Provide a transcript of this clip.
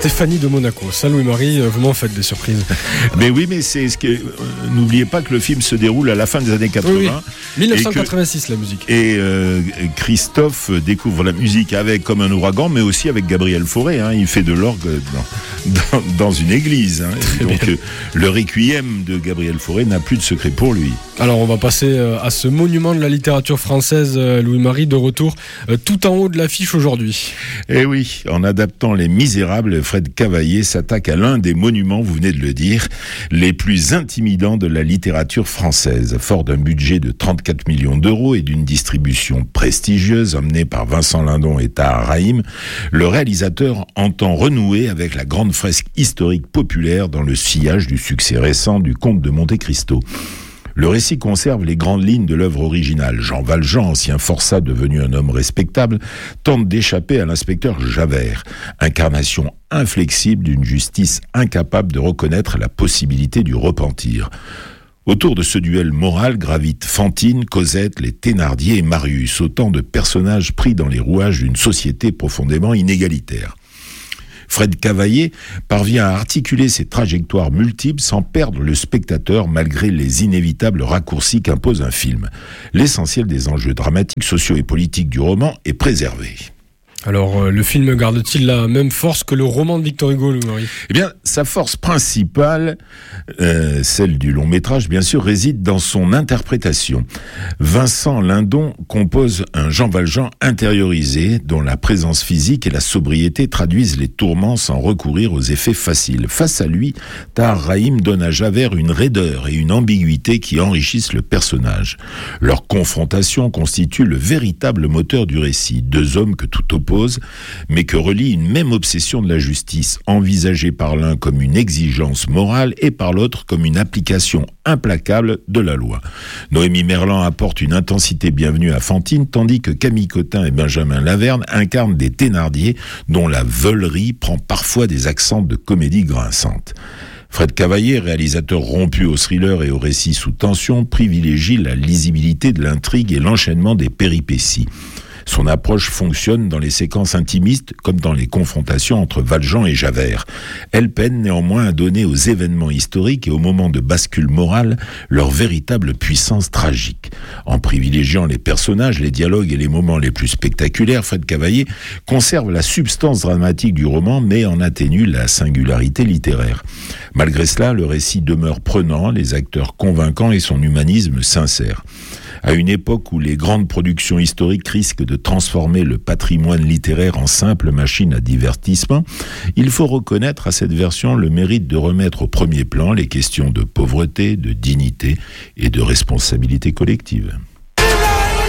Stéphanie de Monaco. Ça, Louis-Marie, vous m'en faites des surprises. Mais oui, mais c'est ce que n'oubliez pas que le film se déroule à la fin des années 80. Oui. 1986, la musique. Et Christophe découvre la musique avec Comme un ouragan, mais aussi avec Gabriel Fauré. Il fait de l'orgue dans une église. Donc le requiem de Gabriel Fauré n'a plus de secret pour lui. Alors on va passer à ce monument de la littérature française, Louis-Marie, de retour tout en haut de l'affiche aujourd'hui. Eh oui, en adaptant Les Misérables, Fred Cavaillé s'attaque à l'un des monuments, vous venez de le dire, les plus intimidants de la littérature française. Fort d'un budget de 34 millions d'euros et d'une distribution prestigieuse emmenée par Vincent Lindon et Tahar Rahim, le réalisateur entend renouer avec la grande fresque historique populaire dans le sillage du succès récent du Comte de Monte-Cristo. Le récit conserve les grandes lignes de l'œuvre originale. Jean Valjean, ancien forçat devenu un homme respectable, tente d'échapper à l'inspecteur Javert, incarnation inflexible d'une justice incapable de reconnaître la possibilité du repentir. Autour de ce duel moral gravitent Fantine, Cosette, les Thénardier et Marius, autant de personnages pris dans les rouages d'une société profondément inégalitaire. Fred Cavaillé parvient à articuler ces trajectoires multiples sans perdre le spectateur malgré les inévitables raccourcis qu'impose un film. L'essentiel des enjeux dramatiques, sociaux et politiques du roman est préservé. Alors, le film garde-t-il la même force que le roman de Victor Hugo, Louis-Marie ? Eh bien, sa force principale, celle du long métrage, bien sûr, réside dans son interprétation. Vincent Lindon compose un Jean Valjean intériorisé, dont la présence physique et la sobriété traduisent les tourments sans recourir aux effets faciles. Face à lui, Tahar Rahim donne à Javert une raideur et une ambiguïté qui enrichissent le personnage. Leur confrontation constitue le véritable moteur du récit. Deux hommes que tout oppose, mais que relie une même obsession de la justice, envisagée par l'un comme une exigence morale et par l'autre comme une application implacable de la loi. Noémie Merlan apporte une intensité bienvenue à Fantine, tandis que Camille Cotin et Benjamin Laverne incarnent des Thénardier dont la veulerie prend parfois des accents de comédie grinçante. Fred Cavaillé, réalisateur rompu au thriller et au récit sous tension, privilégie la lisibilité de l'intrigue et l'enchaînement des péripéties. Son approche fonctionne dans les séquences intimistes comme dans les confrontations entre Valjean et Javert. Elle peine néanmoins à donner aux événements historiques et aux moments de bascule morale leur véritable puissance tragique. En privilégiant les personnages, les dialogues et les moments les plus spectaculaires, Fred Cavaillé conserve la substance dramatique du roman mais en atténue la singularité littéraire. Malgré cela, le récit demeure prenant, les acteurs convaincants et son humanisme sincère. À une époque où les grandes productions historiques risquent de transformer le patrimoine littéraire en simple machine à divertissement, il faut reconnaître à cette version le mérite de remettre au premier plan les questions de pauvreté, de dignité et de responsabilité collective.